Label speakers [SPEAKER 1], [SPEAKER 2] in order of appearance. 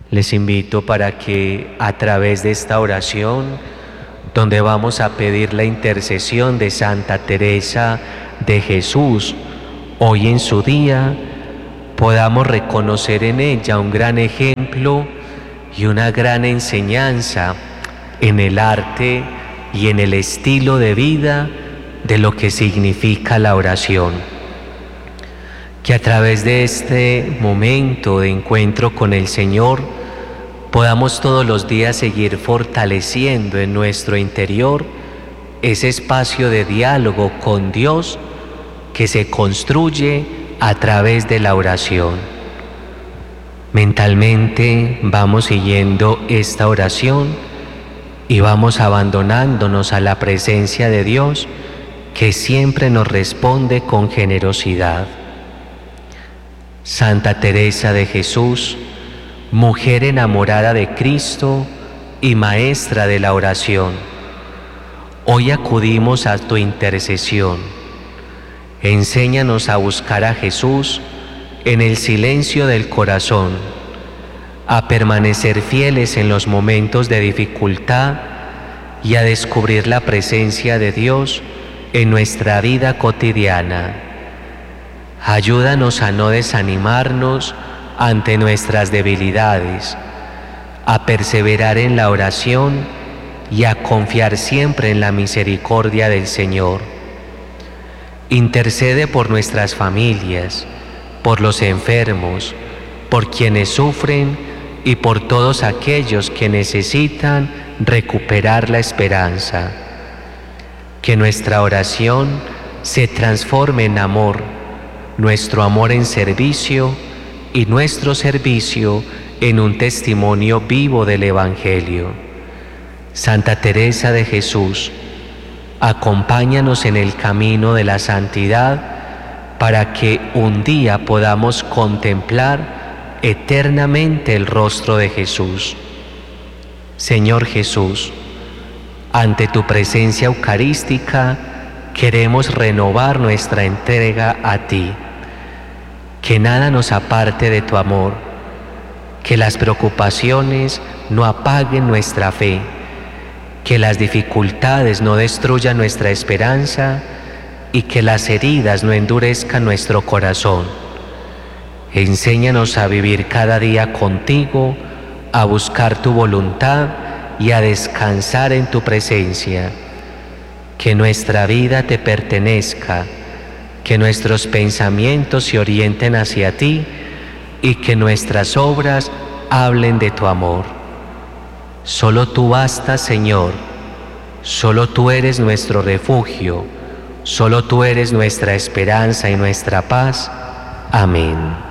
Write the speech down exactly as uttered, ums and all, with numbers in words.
[SPEAKER 1] Les invito para que a través de esta oración, donde vamos a pedir la intercesión de Santa Teresa de Jesús, hoy en su día, podamos reconocer en ella un gran ejemplo y una gran enseñanza en el arte y en el estilo de vida de lo que significa la oración. Que a través de este momento de encuentro con el Señor podamos todos los días seguir fortaleciendo en nuestro interior ese espacio de diálogo con Dios que se construye a través de la oración. Mentalmente vamos siguiendo esta oración y vamos abandonándonos a la presencia de Dios, que siempre nos responde con generosidad. Santa Teresa de Jesús, mujer enamorada de Cristo y maestra de la oración, hoy acudimos a tu intercesión. Enséñanos a buscar a Jesús en el silencio del corazón, a permanecer fieles en los momentos de dificultad y a descubrir la presencia de Dios en nuestra vida cotidiana. Ayúdanos a no desanimarnos ante nuestras debilidades, a perseverar en la oración y a confiar siempre en la misericordia del Señor. Intercede por nuestras familias, por los enfermos, por quienes sufren y por todos aquellos que necesitan recuperar la esperanza. Que nuestra oración se transforme en amor, nuestro amor en servicio y nuestro servicio en un testimonio vivo del Evangelio. Santa Teresa de Jesús, acompáñanos en el camino de la santidad para que un día podamos contemplar eternamente el rostro de Jesús. Señor Jesús, ante tu presencia eucarística queremos renovar nuestra entrega a ti. Que nada nos aparte de tu amor, que las preocupaciones no apaguen nuestra fe, que las dificultades no destruyan nuestra esperanza y que las heridas no endurezcan nuestro corazón. Enséñanos a vivir cada día contigo, a buscar tu voluntad y a descansar en tu presencia. Que nuestra vida te pertenezca, que nuestros pensamientos se orienten hacia ti y que nuestras obras hablen de tu amor. Solo tú bastas, Señor, solo tú eres nuestro refugio, solo tú eres nuestra esperanza y nuestra paz. Amén.